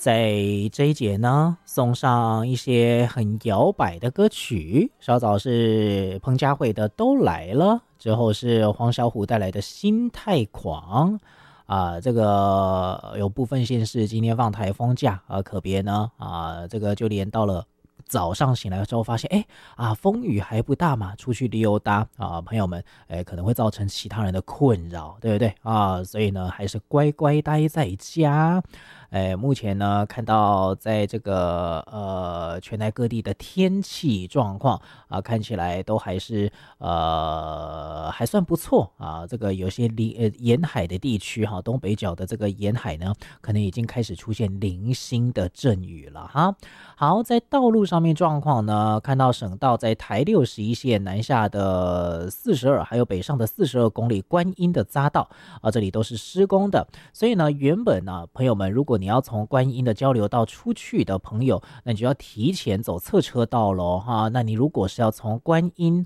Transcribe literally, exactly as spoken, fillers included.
在这一节呢，送上一些很摇摆的歌曲。稍早是彭佳慧的《都来了》，之后是黄小琥带来的《心太狂》啊、这个有部分县市今天放台风假啊、可别呢啊、这个就连到了早上醒来之后发现，哎啊，风雨还不大嘛，出去溜达啊，朋友们，哎，可能会造成其他人的困扰，对不对啊？所以呢，还是乖乖待在家。哎，目前呢，看到在这个呃全台各地的天气状况啊，看起来都还是呃还算不错啊。这个有些离呃沿海的地区哈，东北角的这个沿海呢，可能已经开始出现零星的阵雨了哈。好，在道路上面状况呢，看到省道在台六十一线南下的四十二，还有北上的四十二公里观音的匝道啊，这里都是施工的，所以呢，原本呢，朋友们，如果你要从观音的交流道出去的朋友，那你就要提前走侧车道咯哈。那你如果是要从观音